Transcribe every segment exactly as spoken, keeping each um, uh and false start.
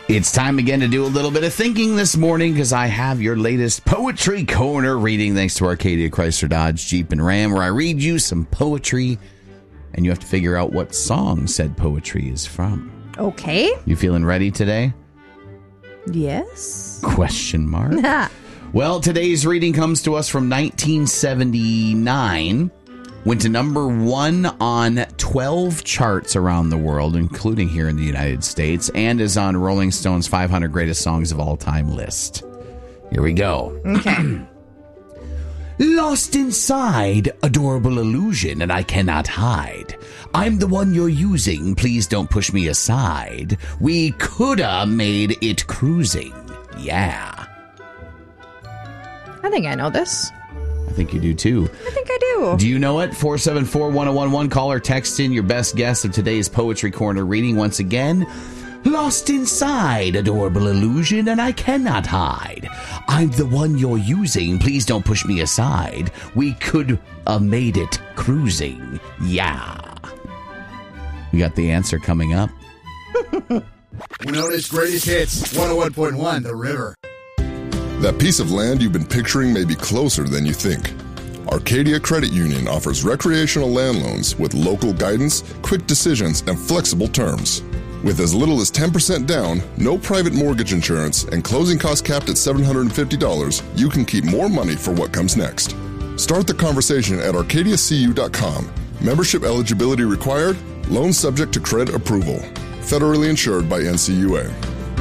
It's time again to do a little bit of thinking this morning because I have your latest Poetry Corner reading thanks to Arcadia Chrysler Dodge Jeep and Ram, where I read you some poetry and you have to figure out what song said poetry is from. Okay. You feeling ready today? Yes. Question mark. Well, today's reading comes to us from nineteen seventy-nine. Went to number one on twelve charts around the world, including here in the United States, and is on Rolling Stone's five hundred Greatest Songs of All Time list. Here we go. Okay. Lost inside, adorable illusion, and I cannot hide. I'm the one you're using, please don't push me aside. We coulda made it cruising, yeah. I think I know this. I think you do too. I think I do. Do you know it? four seven four, one oh one one. Call or text in your best guess of today's Poetry Corner reading. Once again, lost inside, adorable illusion, and I cannot hide. I'm the one you're using. Please don't push me aside. We could have made it cruising. Yeah. We got the answer coming up. Winona's Greatest Hits, one oh one point one, The River. That piece of land you've been picturing may be closer than you think. Arcadia Credit Union offers recreational land loans with local guidance, quick decisions, and flexible terms. With as little as ten percent down, no private mortgage insurance, and closing costs capped at seven hundred fifty dollars, you can keep more money for what comes next. Start the conversation at arcadia c u dot com. Membership eligibility required. Loan subject to credit approval. Federally insured by N C U A.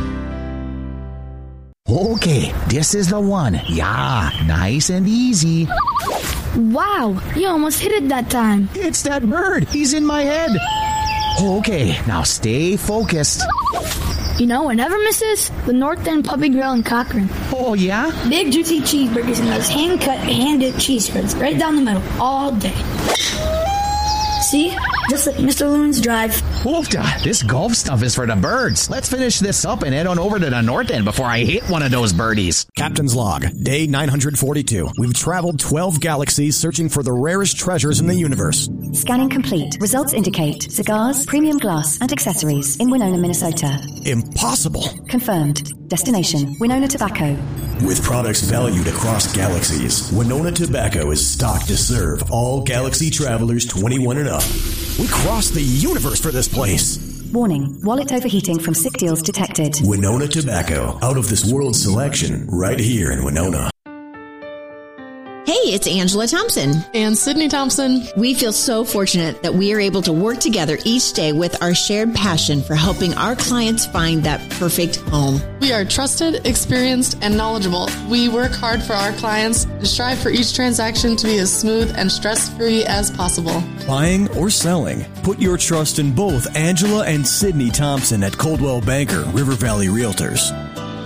Okay, this is the one. Yeah, nice and easy. Wow, you almost hit it that time. It's that bird. He's in my head. Okay, now stay focused. You know what never misses? The North End Puppy Grill in Cochrane. Oh, yeah? Big, juicy cheeseburgers and those hand-cut, hand-dipped cheese spreads right down the middle all day. See? Just like Mister Loon's Drive. Oofda, this golf stuff is for the birds. Let's finish this up and head on over to the North End before I hit one of those birdies. Captain's Log, day nine hundred forty-two. We've traveled twelve galaxies searching for the rarest treasures in the universe. Scanning complete. Results indicate cigars, premium glass, and accessories in Winona, Minnesota. Impossible. Confirmed. Destination, Winona Tobacco. With products valued across galaxies, Winona Tobacco is stocked to serve all galaxy travelers twenty-one and up. We crossed the universe for this place. Warning, wallet overheating from sick deals detected. Winona Tobacco, out of this world selection, right here in Winona. Hey, it's Angela Thompson. And Sydney Thompson. We feel so fortunate that we are able to work together each day with our shared passion for helping our clients find that perfect home. We are trusted, experienced, and knowledgeable. We work hard for our clients and strive for each transaction to be as smooth and stress-free as possible. Buying or selling, put your trust in both Angela and Sydney Thompson at Coldwell Banker, River Valley Realtors.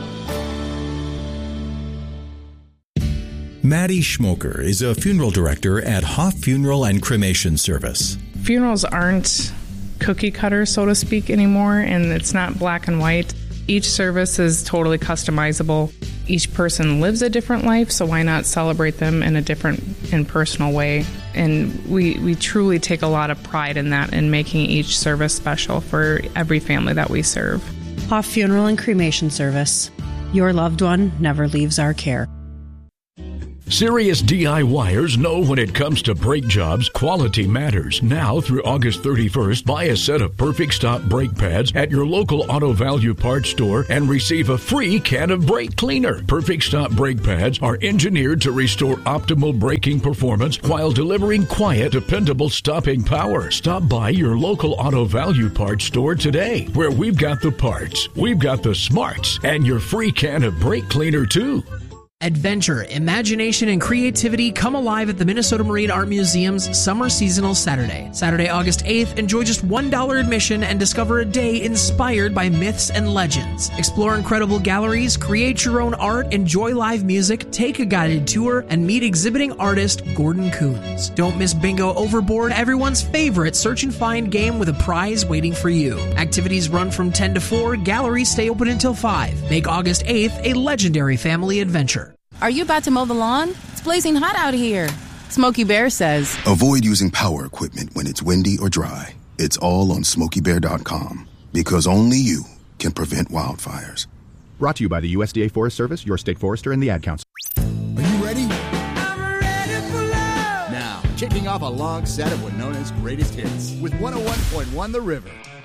Maddie Schmoker is a funeral director at Hoff Funeral and Cremation Service. Funerals aren't cookie cutter, so to speak, anymore, and it's not black and white. Each service is totally customizable. Each person lives a different life, so why not celebrate them in a different and personal way? And we, we truly take a lot of pride in that, in making each service special for every family that we serve. Hoff Funeral and Cremation Service. Your loved one never leaves our care. Serious DIYers know when it comes to brake jobs, quality matters. Now through August thirty-first, buy a set of Perfect Stop brake pads at your local Auto Value Parts store and receive a free can of brake cleaner. Perfect Stop brake pads are engineered to restore optimal braking performance while delivering quiet, dependable stopping power. Stop by your local Auto Value Parts store today, where we've got the parts, we've got the smarts, and your free can of brake cleaner too. Adventure, imagination, and creativity come alive at the Minnesota Marine Art Museum's Summer Seasonal Saturday. Saturday, August eighth, enjoy just one dollar admission and discover a day inspired by myths and legends. Explore incredible galleries, create your own art, enjoy live music, take a guided tour, and meet exhibiting artist Gordon Coons. Don't miss Bingo Overboard, everyone's favorite search and find game with a prize waiting for you. Activities run from ten to four, galleries stay open until five. Make August eighth a legendary family adventure. Are you about to mow the lawn? It's blazing hot out here. Smokey Bear says, avoid using power equipment when it's windy or dry. It's all on smokey bear dot com. Because only you can prevent wildfires. Brought to you by the U S D A Forest Service, your state forester, and the Ad Council. Are you ready? I'm ready for love. Now, kicking off a long set of Winona's greatest hits with one oh one point one The River.